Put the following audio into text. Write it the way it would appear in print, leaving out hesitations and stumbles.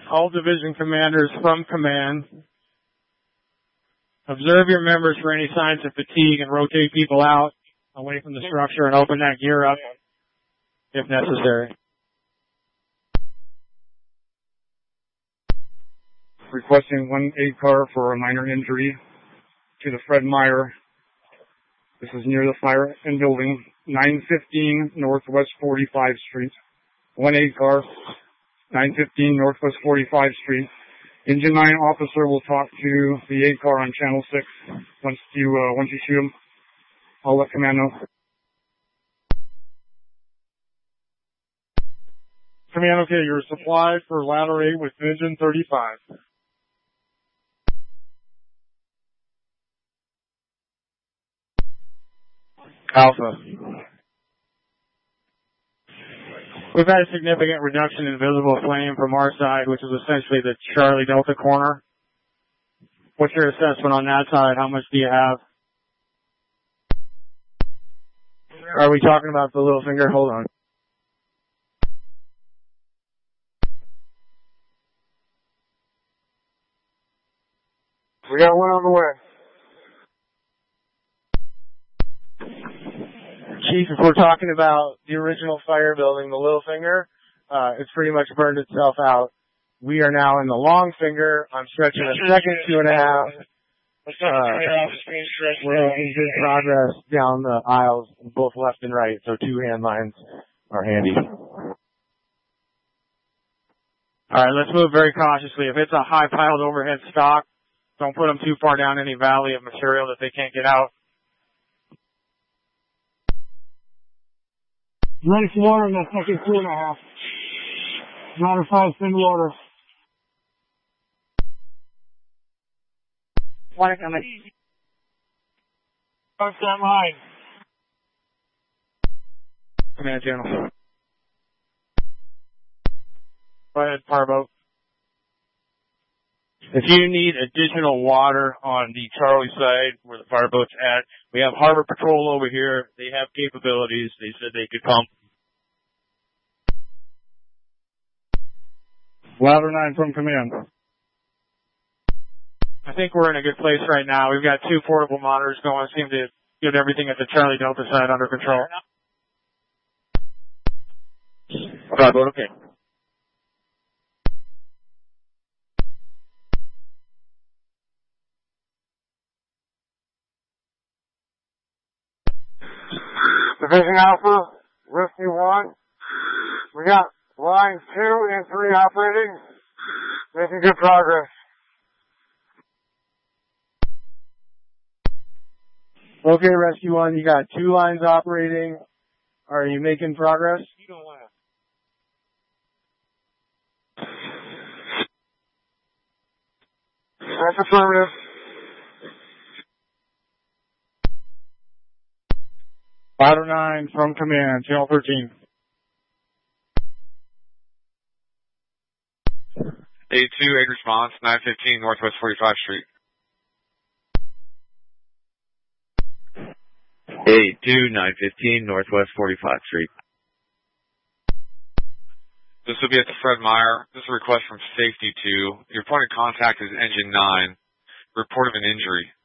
all division commanders from command. Observe your members for any signs of fatigue and rotate people out away from the structure and open that gear up if necessary. Requesting 1 aid car for a minor injury to the Fred Meyer. This is near the fire and building, 915 Northwest 45th Street. 1 aid car, 915 Northwest 45th Street. Engine 9 officer will talk to the aid car on channel 6 once you shoot him. I'll let command know. Command, okay, you're supplied for ladder 8 with engine 35. Alpha. We've had a significant reduction in visible flame from our side, which is essentially the Charlie Delta corner. What's your assessment on that side? How much do you have? Are we talking about the little finger? Hold on. We got one on the way. Chief, if we're talking about the original fire building, the little finger, it's pretty much burned itself out. We are now in the long finger. I'm stretching a second 2.5. We're in good progress down the aisles, both left and right, so 2 hand lines are handy. Alright, let's move very cautiously. If it's a high piled overhead stock, don't put them too far down any valley of material that they can't get out. Ready for water in the second 2.5. Ladder 5, send water. Water coming. Start that line. Command channel. Go ahead, powerboat. If you need additional water on the Charlie side where the fireboat's at, we have Harbor Patrol over here. They have capabilities. They said they could pump. Ladder 9 from command. I think we're in a good place right now. We've got 2 portable monitors going. Seem to get everything at the Charlie Delta side under control. Fireboat, okay. Division Alpha, Rescue 1. We got lines 2 and 3 operating. Making good progress. Okay, Rescue 1, you got 2 lines operating. Are you making progress? You don't want to. That's affirmative. Ladder 9 from command, channel 13. A2, aid response, 915 Northwest 45th Street. A2, 915 Northwest 45th Street. This will be at the Fred Meyer. This is a request from Safety 2. Your point of contact is Engine 9. Report of an injury.